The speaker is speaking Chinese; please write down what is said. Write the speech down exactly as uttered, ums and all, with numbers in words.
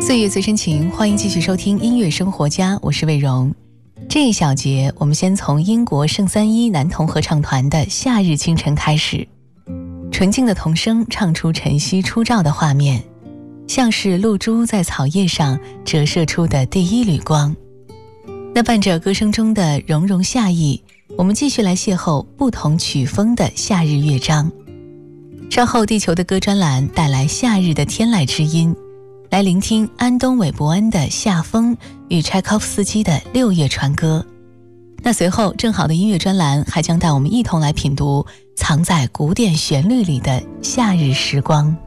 岁月随身情，欢迎继续收听音乐生活家，我是魏荣。这一小节我们先从英国圣三一男童合唱团的《夏日清晨》开始。纯净的童声唱出晨曦初照的画面，像是露珠在草叶上折射出的第一缕光。那伴着歌声中的融融夏意，我们继续来邂逅不同曲风的夏日乐章。稍后地球的歌专栏带来夏日的天籁之音，来聆听安东韦伯恩的夏风与柴可夫斯基的六月传歌。那随后正好的音乐专栏还将带我们一同来品读藏在古典旋律里的夏日时光。